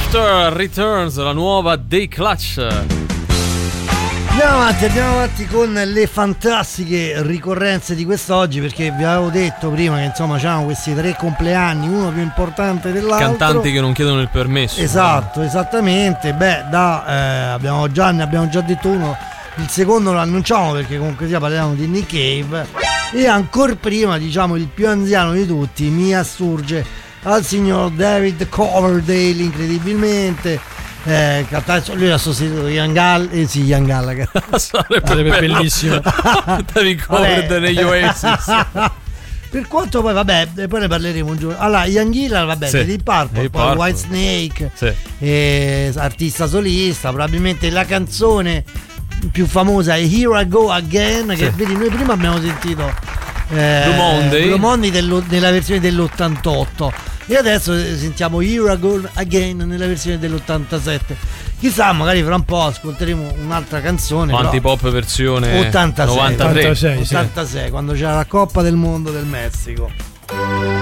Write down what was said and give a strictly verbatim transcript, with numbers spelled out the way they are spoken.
After Returns, la nuova dei Clutch. Andiamo avanti, andiamo avanti con le fantastiche ricorrenze di quest'oggi, perché vi avevo detto prima che insomma c'erano questi tre compleanni, uno più importante dell'altro. Cantanti che non chiedono il permesso. Esatto, esattamente. Beh, da eh, abbiamo già, ne abbiamo già detto uno, il secondo lo annunciamo perché comunque sia parliamo di Nick Cave. E ancora prima, diciamo, il più anziano di tutti mi assurge al signor David Coverdale, incredibilmente. Eh, lui ha sostituito Ian Gall, eh sì, Ian Gallagher. Sarebbe bellissimo. David Coverdale negli Oasis. Per quanto poi, vabbè, poi ne parleremo un giorno. Allora, Ian Gillan, vabbè, sì, Deep Purple, poi White Snake, sì, eh, artista solista, probabilmente la canzone più famosa è Here I Go Again, che sì, vedi, noi prima abbiamo sentito eh, Blue Monday, Blue Monday dello, nella versione dell'ottantotto e adesso sentiamo Here I Go Again nella versione dell'ottantasette. Chissà, magari fra un po' ascolteremo un'altra canzone. Antipop versione ottantasei, novantatré ottantasei, ottantasei, sì, quando c'era la Coppa del Mondo del Messico.